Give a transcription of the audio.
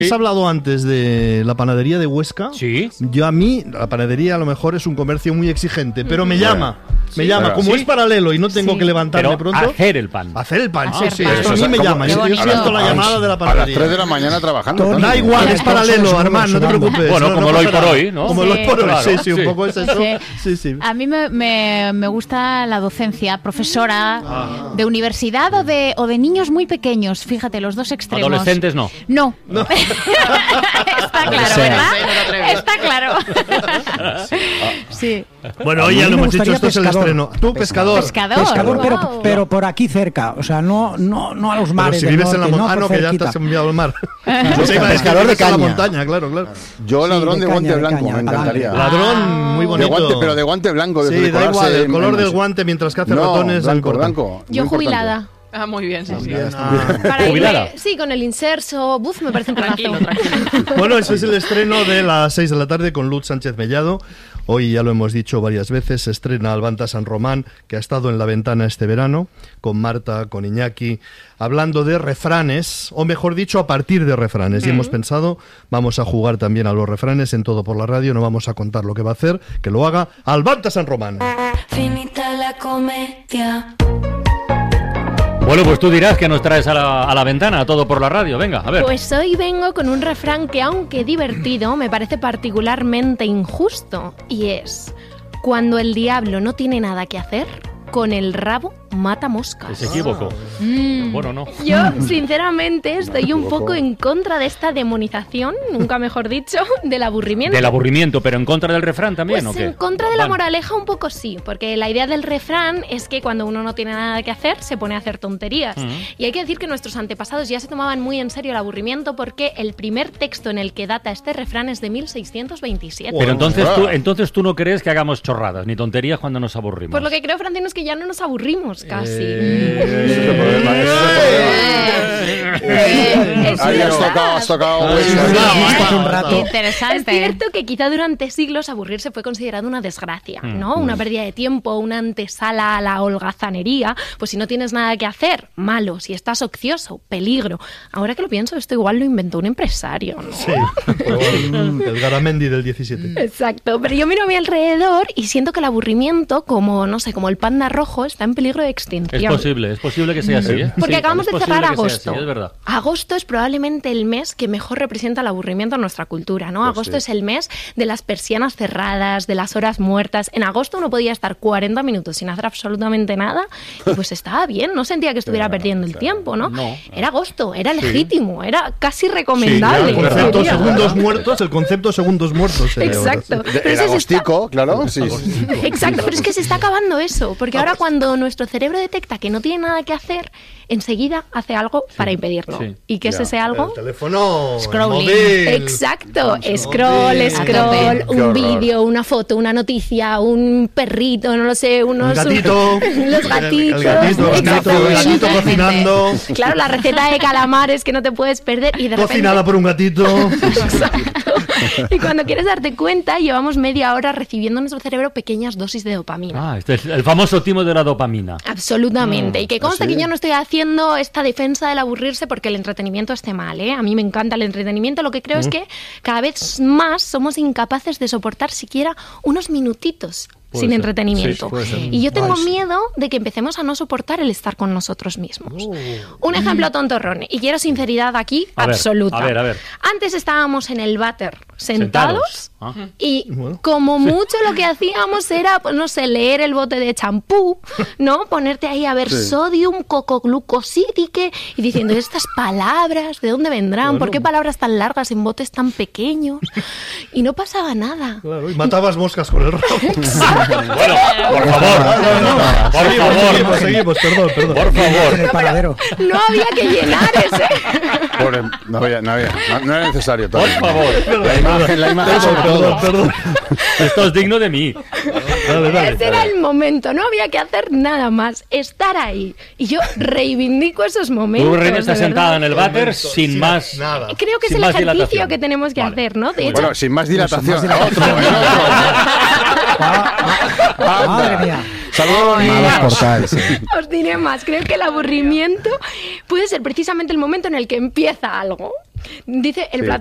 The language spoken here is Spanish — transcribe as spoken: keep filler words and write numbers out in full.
Has hablado antes de la panadería de Huesca. Sí. Yo a mí, la panadería a lo mejor es un comercio muy exigente, pero me llama. Me Sí, llama. claro. Como ¿Sí? es paralelo y no tengo Sí. que levantarme Pero pronto. hacer el pan. Hacer el pan, Ah, sí, hacer sí. pan. Esto a mí me ¿Cómo? llama. Qué Yo bonito. siento la llamada de la A panadería. las tres de la mañana trabajando. Tony. Da igual, Y es las paralelo, cosas Armand, no te sudando. preocupes. Bueno, no, como no lo hoy pasa por nada. hoy, ¿no? Como Sí. lo hoy por hoy, Claro, sí, sí, un sí. poco es eso. Sí. Sí, sí. A mí me, me, me gusta la docencia, profesora de universidad o de, o de niños muy pequeños. Fíjate, los dos extremos. Adolescentes no. No. Está claro, ¿verdad? Está claro. Sí. Bueno, A hoy mí ya lo me hemos dicho, gustaría esto es el pescador. estreno. Tú, pescador. Pescador. Pescador, pero, Wow. pero por aquí cerca, o sea, no, no, no a los Pero mares si del vives en la norte, montaña. no Ah, no, por que ya te cerquita. has enviado al mar. Pescador Yo sé, de vives en la caña. montaña, claro, claro. Yo Sí, ladrón de de, guante caña, de blanco, caña, me encantaría. galán. Ladrón, muy De bonito. guante, pero de guante blanco. De Sí, da decorarse igual, el en- color en- del guante mientras que hace No, ratones. no blanco, importa. blanco. Yo muy importante. jubilada. Ah, muy bien, sí, sí. Ah. Para ¿Jubilada? irme- sí, con el inserso. Buf, me parece un Tranquilo, planazo. tranquilo. Bueno, ese es el estreno de las seis de la tarde con Luz Sánchez Mellado. Hoy ya lo hemos dicho varias veces, se estrena Albanta San Román, que ha estado en la ventana este verano, con Marta, con Iñaki, hablando de refranes, o mejor dicho, a partir de refranes. Y hemos pensado, vamos a jugar también a los refranes en Todo por la Radio, no vamos a contar lo que va a hacer, que lo haga Albanta San Román. Finita la comedia. Bueno, pues tú dirás que nos traes a la, a la ventana, a Todo por la Radio. Venga, a ver. Pues hoy vengo con un refrán que, aunque divertido, me parece particularmente injusto. Y es: cuando el diablo no tiene nada que hacer, con el rabo mata moscas. Se equivocó. Mm. Bueno, no. Yo, sinceramente, estoy un poco en contra de esta demonización, nunca mejor dicho, del aburrimiento. Del aburrimiento, pero en contra del refrán también, Pues ¿o qué? en contra de la Vale. moraleja un poco sí, porque la idea del refrán es que cuando uno no tiene nada que hacer, se pone a hacer tonterías. Ujú. Y hay que decir que nuestros antepasados ya se tomaban muy en serio el aburrimiento, porque el primer texto en el que data este refrán es de mil seiscientos veintisiete. Pero entonces tú, Ostras. entonces tú no crees que hagamos chorradas ni tonterías cuando nos aburrimos. Pues lo que creo, Francino, es que ya no nos aburrimos casi. Ese es el problema, ese es el problema. Eh, es Ahí has verdad. tocado, has tocado. Ay, hueso. sí, Hace un rato. Es Interesante. cierto que quizá durante siglos aburrirse fue considerado una desgracia, ¿no? Una pérdida de tiempo, una antesala a la holgazanería. Pues si no tienes nada que hacer, malo. Si estás ocioso, peligro. Ahora que lo pienso, esto igual lo inventó un empresario, ¿no? Sí, el Garamendi del diecisiete. Exacto, pero yo miro a mi alrededor y siento que el aburrimiento, como, no sé, como el panda rojo, está en peligro de extinción. Es posible, es posible que sea así, ¿eh? Porque Sí, acabamos es de posible cerrar que sea agosto. así, es verdad. Agosto es probablemente el mes que mejor representa el aburrimiento en nuestra cultura, ¿no? Pues agosto sí. es el mes de las persianas cerradas, de las horas muertas. En agosto uno podía estar cuarenta minutos sin hacer absolutamente nada y pues estaba bien, no sentía que estuviera Claro, perdiendo el claro. tiempo, ¿no? No. Era agosto, era legítimo, era casi Sí, recomendable. el concepto diría. segundos muertos, el concepto segundos muertos. sería ahora. Exacto. De- Pero El eso se está- agostico, claro. Sí, sí. Exacto, pero es que se está acabando eso, porque ahora cuando nuestro cerebro detecta que no tiene nada que hacer, enseguida hace algo para impedirlo. sí. ¿Y qué es Ya. ese algo? El teléfono, el Scrolling. móvil. Exacto, El scroll, móvil. scroll, Qué un horror. vídeo, una foto, una noticia, un perrito, no lo sé, unos... Un gatito. los gatitos. El gatito, el gatito, el gatito Totalmente. cocinando. Claro, la receta de calamares que no te puedes perder y de repente... Cocinada por un gatito. Exacto. Y cuando quieres darte cuenta, llevamos media hora recibiendo en nuestro cerebro pequeñas dosis de dopamina. Ah, este es el famoso timo de la dopamina. Absolutamente. Mm, y que consta ¿así? que yo no estoy haciendo esta defensa del aburrirse porque el entretenimiento esté mal, ¿eh? A mí me encanta el entretenimiento. Lo que creo es que cada vez más somos incapaces de soportar siquiera unos minutitos Puede sin ser. entretenimiento. Sí, puede ser. Y yo tengo Ay, sí. miedo de que empecemos a no soportar el estar con nosotros mismos. Oh. Un ejemplo tontorrón. Y quiero sinceridad aquí A ver, absoluta. a ver, a ver. Antes estábamos en el váter sentados. Sentados. Ah. Y Bueno. como mucho lo que hacíamos era, pues no sé, leer el bote de champú, ¿no? Ponerte ahí a ver Sí. sodium, cocoglucosídique y diciendo, estas palabras, ¿de dónde vendrán? ¿Por qué palabras tan largas en botes tan pequeños? Y no pasaba nada. Claro, y matabas moscas con el rabo. Bueno, por favor. Por Seguimos, favor. seguimos, seguimos, perdón, perdón. Por En favor. el paradero. No había que llenar ese. Pobre, no había, no había, no, no era necesario. Por Tony. favor. La imagen, la imagen sobre Perdón, todo. perdón. Esto es digno de mí. Dale, dale. Ese era el momento, no había que hacer nada más, estar ahí. Y yo reivindico esos momentos. Tú, Reina, estás de sentada verdad. en el váter Momento, sin más. Nada. Creo que es sin el más ejercicio dilatación. que tenemos que Vale. hacer, ¿no? De hecho, Bueno, sin más dilatación. Sin más Otro, el otro. Madre mía. Saludos, Malos niñas. portales. os diré más. Creo que el aburrimiento puede ser precisamente el momento en el que empieza algo. Dice el Sí. plato